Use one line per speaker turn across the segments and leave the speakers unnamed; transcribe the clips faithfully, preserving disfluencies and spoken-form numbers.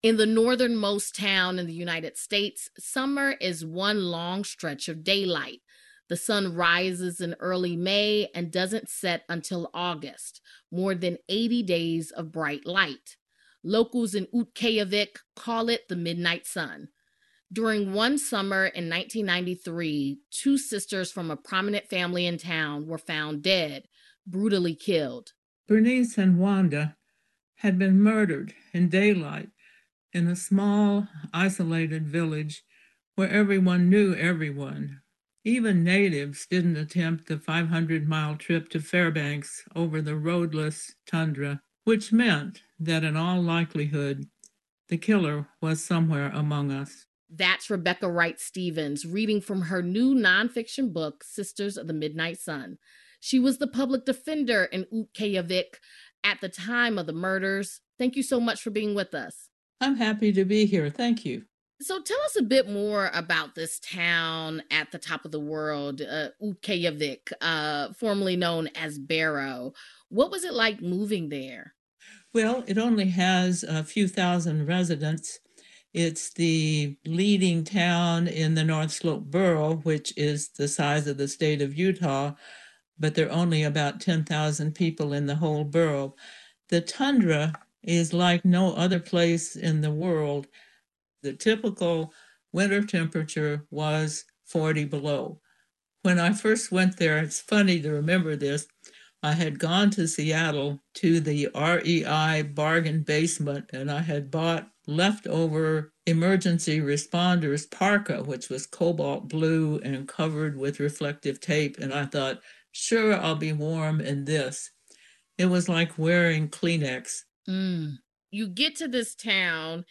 In the northernmost town in the United States, summer is one long stretch of daylight. The sun rises in early May and doesn't set until August, more than eighty days of bright light. Locals in Utqiagvik call it the midnight sun. During one summer in nineteen ninety-three, two sisters from a prominent family in town were found dead, brutally killed.
Bernice and Wanda had been murdered in daylight in a small, isolated village where everyone knew everyone. Even natives didn't attempt the five hundred mile trip to Fairbanks over the roadless tundra, which meant that in all likelihood, the killer was somewhere among us.
That's Rebecca Wright Stevens reading from her new nonfiction book, Sisters of the Midnight Sun. She was the public defender in Utqiagvik at the time of the murders. Thank you so much for being with us.
I'm happy to be here. Thank you.
So tell us a bit more about this town at the top of the world, uh, Utqiagvik, uh, formerly known as Barrow. What was it like moving there?
Well, it only has a few thousand residents. It's the leading town in the North Slope Borough, which is the size of the state of Utah, but there are only about ten thousand people in the whole borough. The tundra is like no other place in the world. The typical winter temperature was forty below. When I first went there, it's funny to remember this, I had gone to Seattle to the R E I bargain basement, and I had bought leftover emergency responders parka, which was cobalt blue and covered with reflective tape. And I thought, sure, I'll be warm in this. It was like wearing Kleenex.
Mm. You get to this town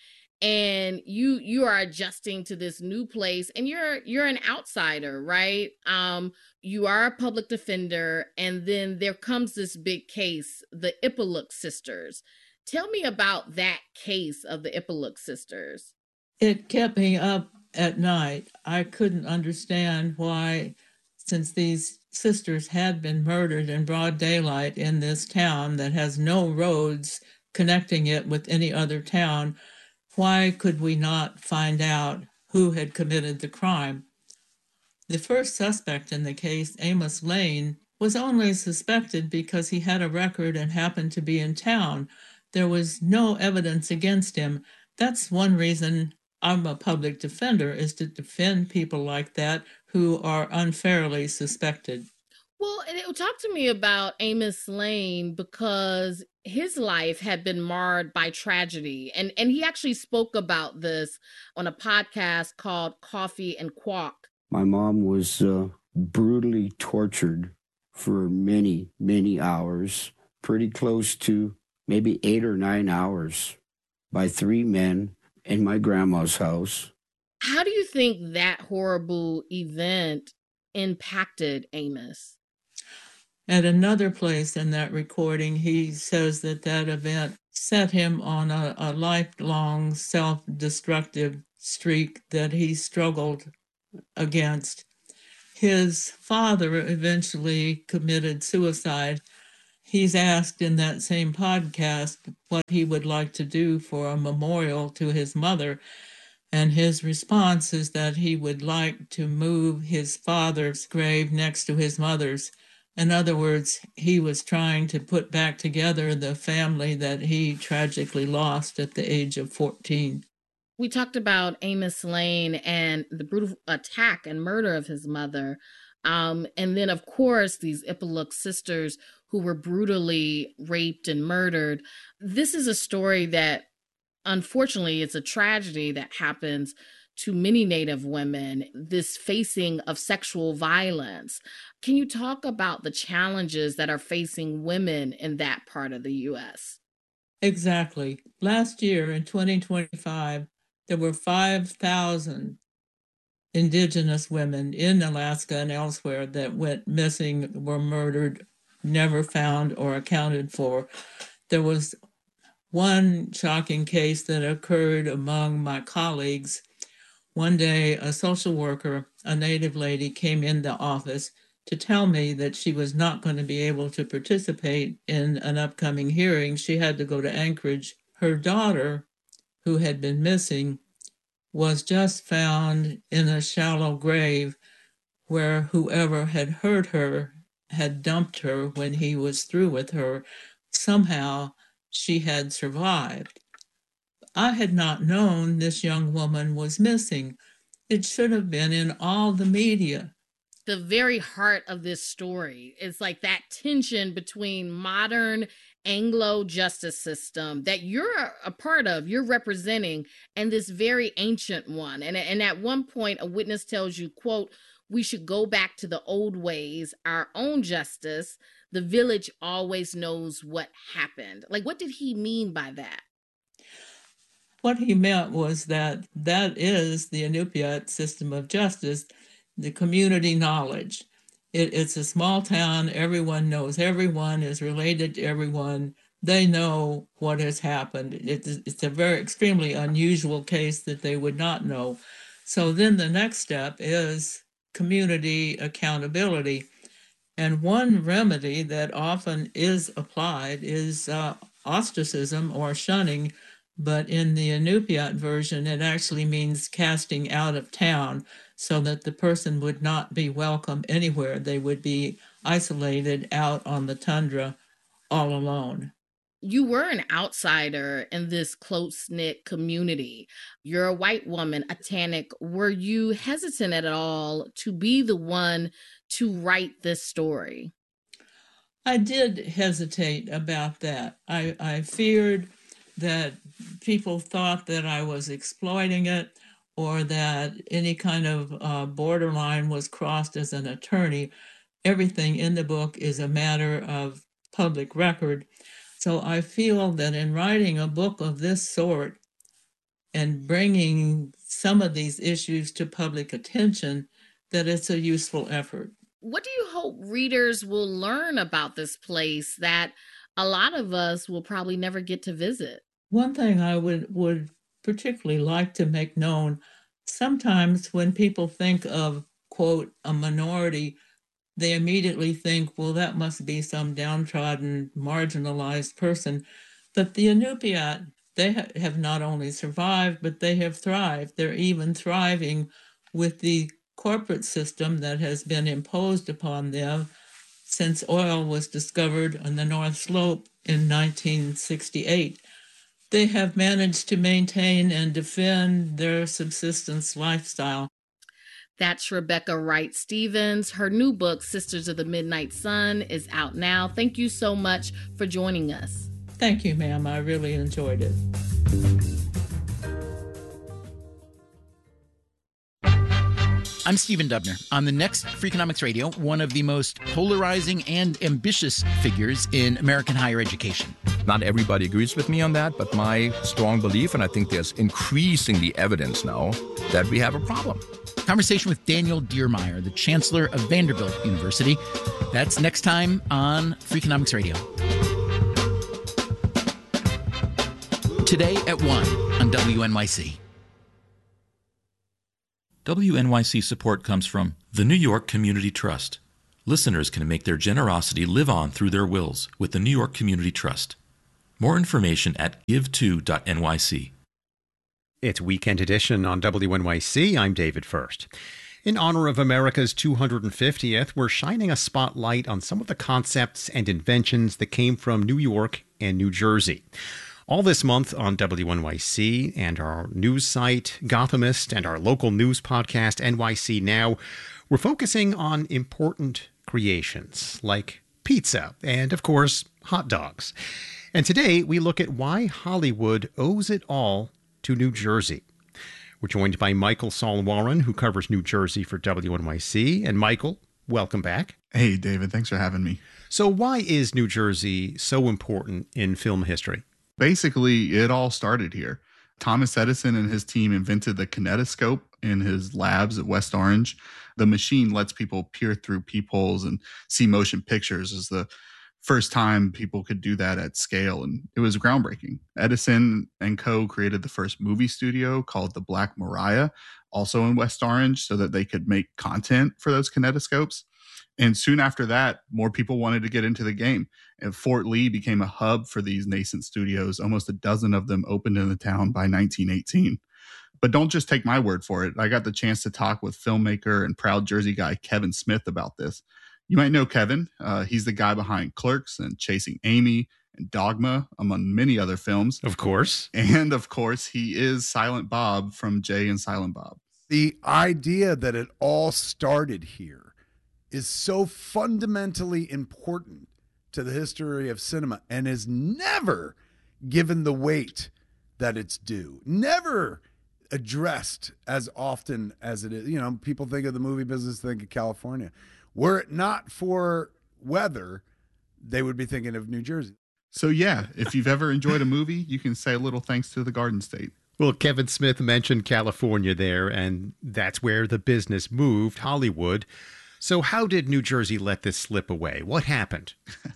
and you you are adjusting to this new place, and you're you're an outsider, right? Um, you are a public defender, and then there comes this big case, the Ipiluk sisters. Tell me about that case of the Ipiluk sisters.
It kept me up at night. I couldn't understand why, since these sisters had been murdered in broad daylight in this town that has no roads connecting it with any other town, why could we not find out who had committed the crime? The first suspect in the case, Amos Lane, was only suspected because he had a record and happened to be in town. There was no evidence against him. That's one reason I'm a public defender, is to defend people like that who are unfairly suspected.
Well, and it, talk to me about Amos Lane, because his life had been marred by tragedy. And, and he actually spoke about this on a podcast called Coffee and Quack.
My mom was uh, brutally tortured for many, many hours, pretty close to maybe eight or nine hours by three men in my grandma's house.
How do you think that horrible event impacted Amos?
At another place in that recording, he says that that event set him on a, a lifelong self-destructive streak that he struggled against. His father eventually committed suicide. He's asked in that same podcast what he would like to do for a memorial to his mother, and his response is that he would like to move his father's grave next to his mother's. In other words, he was trying to put back together the family that he tragically lost at the age of fourteen.
We talked about Amos Lane and the brutal attack and murder of his mother. Um, and then, of course, these Ipiluk sisters who were brutally raped and murdered. This is a story that, unfortunately, it's a tragedy that happens to many Native women, this facing of sexual violence. Can you talk about the challenges that are facing women in that part of the U S?
Exactly. Last year in twenty twenty-five, there were five thousand Indigenous women in Alaska and elsewhere that went missing, were murdered, never found or accounted for. There was one shocking case that occurred among my colleagues. One day, a social worker, a Native lady, came in the office to tell me that she was not going to be able to participate in an upcoming hearing. She had to go to Anchorage. Her daughter who had been missing was just found in a shallow grave where whoever had hurt her had dumped her when he was through with her. Somehow she had survived. I had not known this young woman was missing. It should have been in all the media.
The very heart of this story is like that tension between modern Anglo justice system that you're a part of, you're representing, and this very ancient one. And, and at one point, a witness tells you, quote, "We should go back to the old ways, our own justice. The village always knows what happened." Like, what did he mean by that?
What he meant was that that is the Inupiat system of justice, the community knowledge. It, it's a small town. Everyone knows everyone, is related to everyone. They know what has happened. It, it's a very extremely unusual case that they would not know. So then the next step is community accountability. And one remedy that often is applied is uh, ostracism or shunning. But in the Inupiat version, it actually means casting out of town so that the person would not be welcome anywhere. They would be isolated out on the tundra all alone.
You were an outsider in this close-knit community. You're a white woman, a Tannic. Were you hesitant at all to be the one to write this story?
I did hesitate about that. I, I feared that people thought that I was exploiting it or that any kind of uh, borderline was crossed as an attorney. Everything in the book is a matter of public record. So I feel that in writing a book of this sort and bringing some of these issues to public attention, that it's a useful effort.
What do you hope readers will learn about this place that a lot of us will probably never get to visit?
One thing I would, would particularly like to make known, sometimes when people think of, quote, a minority, they immediately think, well, that must be some downtrodden, marginalized person. But the Inupiat, they ha- have not only survived, but they have thrived. They're even thriving with the corporate system that has been imposed upon them since oil was discovered on the North Slope in nineteen sixty-eight. They have managed to maintain and defend their subsistence lifestyle.
That's Rebecca Wright Stevens. Her new book, Sisters of the Midnight Sun, is out now. Thank you so much for joining us.
Thank you, ma'am. I really enjoyed it.
I'm Stephen Dubner. On the next Freakonomics Radio, one of the most polarizing and ambitious figures in American higher education.
Not everybody agrees with me on that, but my strong belief, and I think there's increasingly evidence now, that we have a problem.
Conversation with Daniel Diermeier, the Chancellor of Vanderbilt University. That's next time on Freakonomics Radio. Today at one on W N Y C.
W N Y C support comes from the New York Community Trust. Listeners can make their generosity live on through their wills with the New York Community Trust. More information at give to dot N Y C.
It's Weekend Edition on W N Y C. I'm David First. In honor of America's two hundred fiftieth, we're shining a spotlight on some of the concepts and inventions that came from New York and New Jersey. All this month on W N Y C and our news site, Gothamist, and our local news podcast, N Y C Now, we're focusing on important creations like pizza and, of course, hot dogs. And today we look at why Hollywood owes it all to New Jersey. We're joined by Michael Saul-Warren, who covers New Jersey for W N Y C. And Michael, welcome back.
Hey, David. Thanks for having me.
So why is New Jersey so important in film history?
Basically, it all started here. Thomas Edison and his team invented the kinetoscope in his labs at West Orange. The machine lets people peer through peepholes and see motion pictures. Is the first time people could do that at scale, and it was groundbreaking. Edison and co. created the first movie studio called the Black Maria, also in West Orange, so that they could make content for those kinetoscopes. And soon after that, more people wanted to get into the game. And Fort Lee became a hub for these nascent studios. Almost a dozen of them opened in the town by nineteen eighteen. But don't just take my word for it. I got the chance to talk with filmmaker and proud Jersey guy Kevin Smith about this. You might know Kevin. Uh, he's the guy behind Clerks and Chasing Amy and Dogma, among many other films.
Of course.
And of course, he is Silent Bob from Jay and Silent Bob.
The idea that it all started here is so fundamentally important to the history of cinema and is never given the weight that it's due. Never addressed as often as it is. You know, people think of the movie business, think of California. Were it not for weather, they would be thinking of New Jersey.
So yeah, if you've ever enjoyed a movie, you can say a little thanks to the Garden State.
Well, Kevin Smith mentioned California there, and that's where the business moved, Hollywood. So how did New Jersey let this slip away? What happened?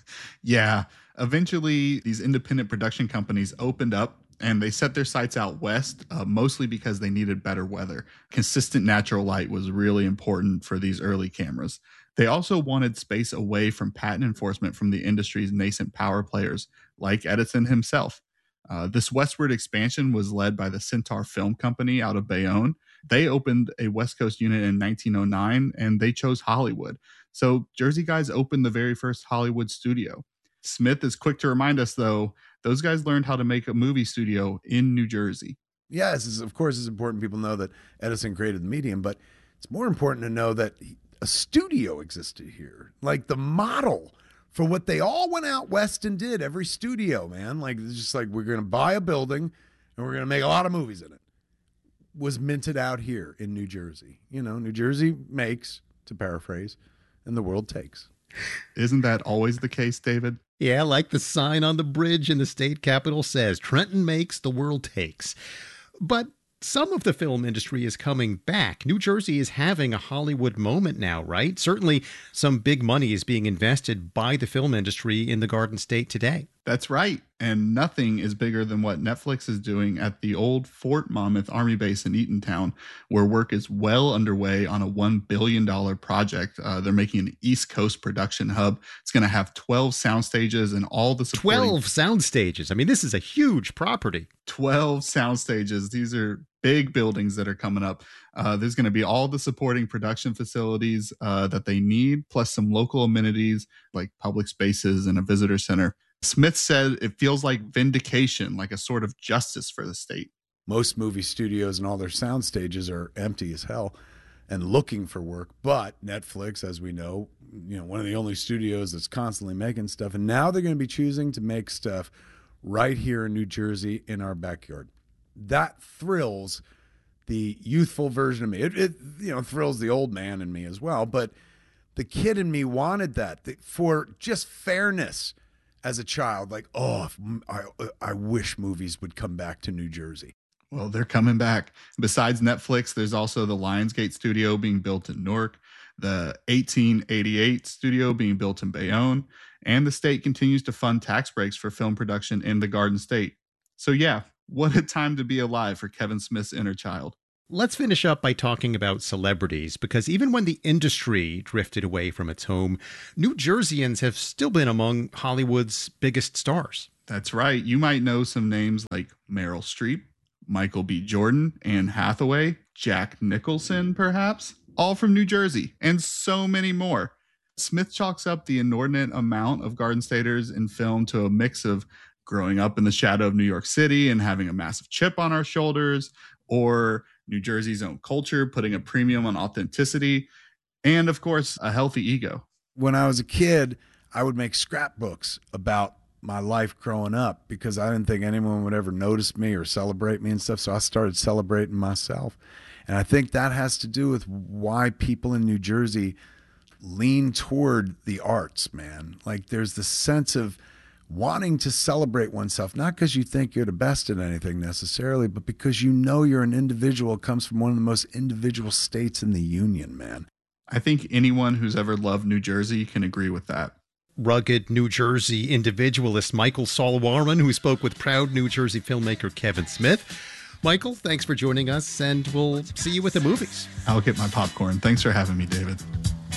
Yeah, eventually these independent production companies opened up and they set their sights out west, uh, mostly because they needed better weather. Consistent natural light was really important for these early cameras. They also wanted space away from patent enforcement from the industry's nascent power players, like Edison himself. Uh, this westward expansion was led by the Centaur Film Company out of Bayonne. They opened a West Coast unit in nineteen oh nine, and they chose Hollywood. So Jersey guys opened the very first Hollywood studio. Smith is quick to remind us, though, those guys learned how to make a movie studio in New Jersey.
Yes, it's, of course, it's important people know that Edison created the medium, but it's more important to know that a studio existed here. Like the model for what they all went out west and did, every studio, man. Like, it's just like, we're going to buy a building and we're going to make a lot of movies in it, was minted out here in New Jersey. You know, New Jersey makes, to paraphrase, and the world takes.
Isn't that always the case, David?
Yeah, like the sign on the bridge in the state capitol says, Trenton makes, the world takes. But some of the film industry is coming back. New Jersey is having a Hollywood moment now, right? Certainly some big money is being invested by the film industry in the Garden State today.
That's right. And nothing is bigger than what Netflix is doing at the old Fort Monmouth Army Base in Eatontown, where work is well underway on a one billion dollars project. Uh, they're making an East Coast production hub. It's going to have twelve sound stages and all the supporting...
twelve sound stages. I mean, this is a huge property.
twelve sound stages. These are big buildings that are coming up. Uh, there's going to be all the supporting production facilities uh, that they need, plus some local amenities like public spaces and a visitor center. Smith said it feels like vindication, like a sort of justice for the state.
Most movie studios and all their sound stages are empty as hell and looking for work. But Netflix, as we know, you know, one of the only studios that's constantly making stuff. And now they're going to be choosing to make stuff right here in New Jersey in our backyard. That thrills the youthful version of me. It, it you know, thrills the old man in me as well. But the kid in me wanted that for just fairness. As a child, like, oh, I, I wish movies would come back to New Jersey.
Well, they're coming back. Besides Netflix, there's also the Lionsgate studio being built in Newark, the eighteen eighty-eight studio being built in Bayonne, and the state continues to fund tax breaks for film production in the Garden State. So yeah, what a time to be alive for Kevin Smith's inner child.
Let's finish up by talking about celebrities, because even when the industry drifted away from its home, New Jerseyans have still been among Hollywood's biggest stars.
That's right. You might know some names like Meryl Streep, Michael B. Jordan, Anne Hathaway, Jack Nicholson, perhaps, all from New Jersey, and so many more. Smith chalks up the inordinate amount of Garden Staters in film to a mix of growing up in the shadow of New York City and having a massive chip on our shoulders, or New Jersey's own culture, putting a premium on authenticity, and of course, a healthy ego.
When I was a kid, I would make scrapbooks about my life growing up because I didn't think anyone would ever notice me or celebrate me and stuff. So I started celebrating myself. And I think that has to do with why people in New Jersey lean toward the arts, man. Like there's this sense of wanting to celebrate oneself, not because you think you're the best at anything necessarily, but because you know you're an individual, comes from one of the most individual states in the union, man.
I think anyone who's ever loved New Jersey can agree with that.
Rugged New Jersey individualist Michael Solwarman, who spoke with proud New Jersey filmmaker Kevin Smith. Michael, thanks for joining us, and we'll see you at the movies.
I'll get my popcorn. Thanks for having me, David.